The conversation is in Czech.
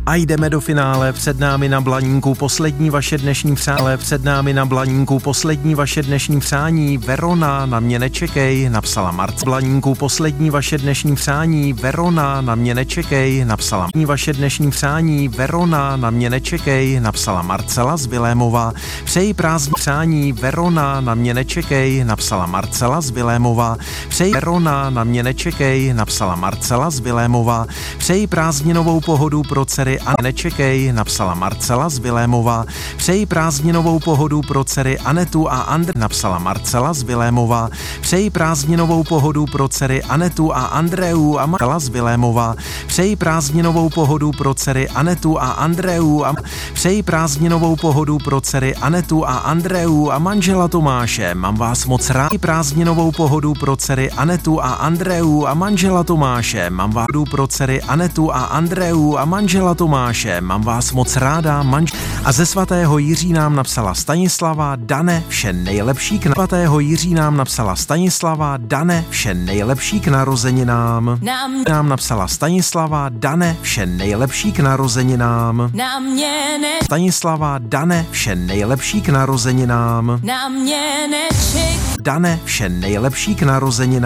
A jdeme do finále, před námi na Blaníku poslední vaše dnešní přání. Před námi na Blaníku poslední vaše dnešní přání. Verona, na mě nečekej, napsala Marcela. Blaníku poslední vaše dnešní přání. Verona, na mě nečekej, napsala vaše dnešní přání. Verona, na mě nečekej, napsala Marcela z Vilémova. Přeji prázdný přání. Verona, na mě nečekej, napsala Marcela z Vilémova. Přeji Verona, na mě nečekej, napsala Marcela z Vilémova. Přeji prázdninovou pohodu pro dcery a nečekej, napsala Marcela z Vilémova. Přeji prázdninovou pohodu pro dcery Anetu a Andrej, napsala Marcela z Vilémova. Přeji prázdninovou pohodu pro dcery Anetu a Andreu a Marcela z Vilémova. Přeji prázdninovou pohodu pro dcery Anetu a Andreu a přeji prázdninovou pohodu pro dcery Anetu a Andreu a manžela Tomáše. Mám vás moc rád. Prázdninovou pohodu pro dcery Anetu a Andreu a manžela Tomáše. Mám vás pro dcery Anetu a Andreu a manžela Tomáše. Mám vás moc ráda, A ze svatého Jiří nám napsala Stanislava, Dane, vše nejlepší k svatého Jiří nám napsala Stanislava, Dane, vše nejlepší k narozeninám. Nám napsala Stanislava, Dane, vše nejlepší k narozeninám. Na mě Stanislava, Dane, vše nejlepší k narozeninám. na mě neček. Dane, vše nejlepší k narozeninám.